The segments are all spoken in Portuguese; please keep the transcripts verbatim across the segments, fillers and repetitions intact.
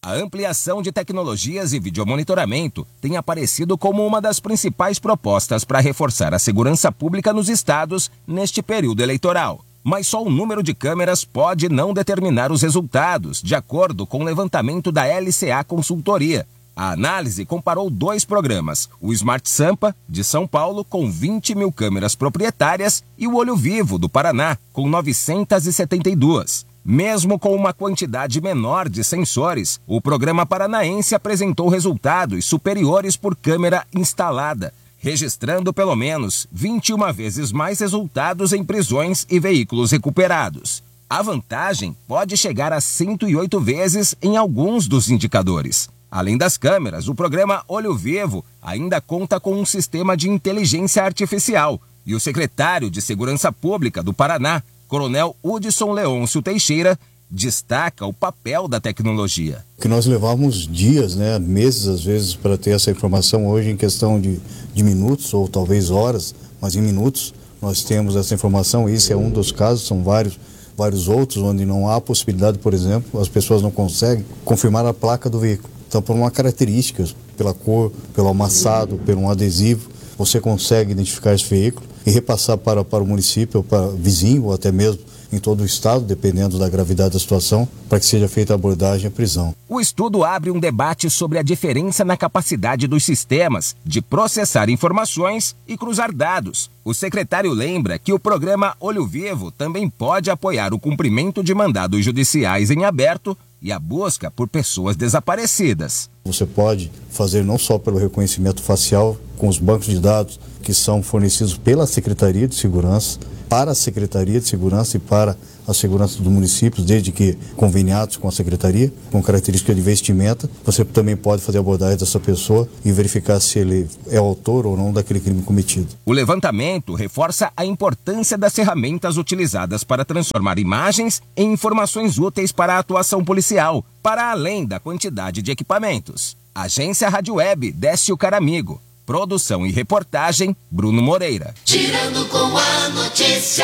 A ampliação de tecnologias e videomonitoramento tem aparecido como uma das principais propostas para reforçar a segurança pública nos estados neste período eleitoral. Mas só o número de câmeras pode não determinar os resultados, de acordo com o levantamento da L C A Consultoria. A análise comparou dois programas, o Smart Sampa, de São Paulo, com vinte mil câmeras proprietárias, e o Olho Vivo, do Paraná, com novecentas e setenta e duas. Mesmo com uma quantidade menor de sensores, o programa paranaense apresentou resultados superiores por câmera instalada, registrando pelo menos vinte e uma vezes mais resultados em prisões e veículos recuperados. A vantagem pode chegar a cento e oito vezes em alguns dos indicadores. Além das câmeras, o programa Olho Vivo ainda conta com um sistema de inteligência artificial, e o secretário de Segurança Pública do Paraná, Coronel Hudson Leôncio Teixeira, destaca o papel da tecnologia. Que nós levávamos dias, né, meses às vezes, para ter essa informação. Hoje, em questão de, de minutos ou talvez horas, mas em minutos nós temos essa informação. Esse é um dos casos, são vários, vários outros onde não há possibilidade, por exemplo, as pessoas não conseguem confirmar a placa do veículo. Então, por uma característica, pela cor, pelo amassado, por um adesivo, você consegue identificar esse veículo e repassar para, para o município, para o vizinho ou até mesmo em todo o estado, dependendo da gravidade da situação, para que seja feita a abordagem e a prisão. O estudo abre um debate sobre a diferença na capacidade dos sistemas de processar informações e cruzar dados. O secretário lembra que o programa Olho Vivo também pode apoiar o cumprimento de mandados judiciais em aberto e a busca por pessoas desaparecidas. Você pode fazer não só pelo reconhecimento facial, com os bancos de dados que são fornecidos pela Secretaria de Segurança, para a Secretaria de Segurança e para a segurança dos municípios, desde que conveniados com a Secretaria, com característica de vestimenta. Você também pode fazer a abordagem dessa pessoa e verificar se ele é autor ou não daquele crime cometido. O levantamento reforça a importância das ferramentas utilizadas para transformar imagens em informações úteis para a atuação policial, para além da quantidade de equipamentos. Agência Rádio Web, Décio Caramigo. Produção e reportagem, Bruno Moreira. Girando com a notícia.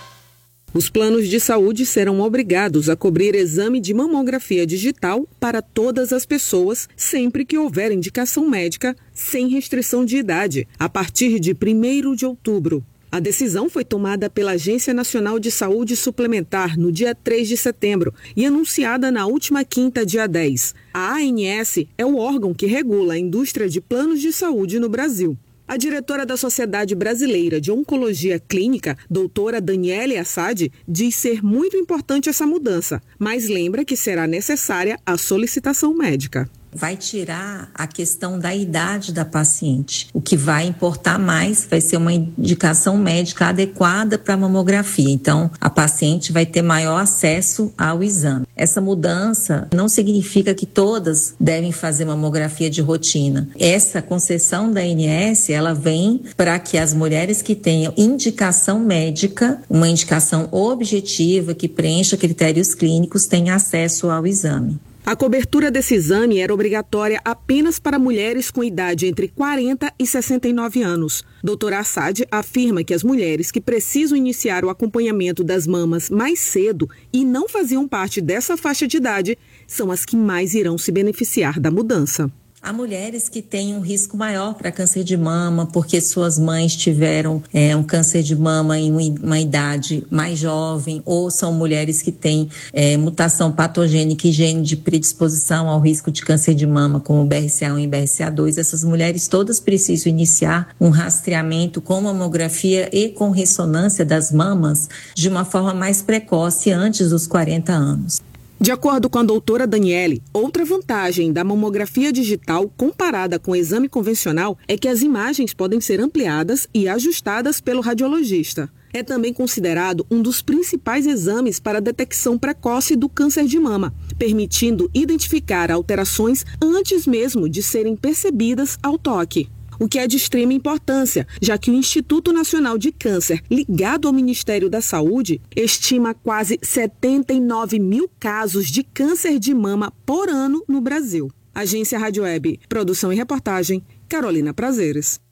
Os planos de saúde serão obrigados a cobrir exame de mamografia digital para todas as pessoas, sempre que houver indicação médica, sem restrição de idade, a partir de primeiro de outubro. A decisão foi tomada pela Agência Nacional de Saúde Suplementar no dia três de setembro e anunciada na última quinta, dia dez. A ANS é o órgão que regula a indústria de planos de saúde no Brasil. A diretora da Sociedade Brasileira de Oncologia Clínica, doutora Daniele Assad, diz ser muito importante essa mudança, mas lembra que será necessária a solicitação médica. Vai tirar a questão da idade da paciente. O que vai importar mais vai ser uma indicação médica adequada para a mamografia. Então, a paciente vai ter maior acesso ao exame. Essa mudança não significa que todas devem fazer mamografia de rotina. Essa concessão da A N S, ela vem para que as mulheres que tenham indicação médica, uma indicação objetiva que preencha critérios clínicos, tenham acesso ao exame. A cobertura desse exame era obrigatória apenas para mulheres com idade entre quarenta e sessenta e nove anos. doutora Assad afirma que as mulheres que precisam iniciar o acompanhamento das mamas mais cedo e não faziam parte dessa faixa de idade são as que mais irão se beneficiar da mudança. Há mulheres que têm um risco maior para câncer de mama porque suas mães tiveram é, um câncer de mama em uma idade mais jovem, ou são mulheres que têm é, mutação patogênica e gene de predisposição ao risco de câncer de mama, como B R C A um e B R C A dois. Essas mulheres todas precisam iniciar um rastreamento com mamografia e com ressonância das mamas de uma forma mais precoce, antes dos quarenta anos. De acordo com a doutora Daniele, outra vantagem da mamografia digital comparada com o exame convencional é que as imagens podem ser ampliadas e ajustadas pelo radiologista. É também considerado um dos principais exames para a detecção precoce do câncer de mama, permitindo identificar alterações antes mesmo de serem percebidas ao toque. O que é de extrema importância, já que o Instituto Nacional de Câncer, ligado ao Ministério da Saúde, estima quase setenta e nove mil casos de câncer de mama por ano no Brasil. Agência Rádio Web, produção e reportagem, Carolina Prazeres.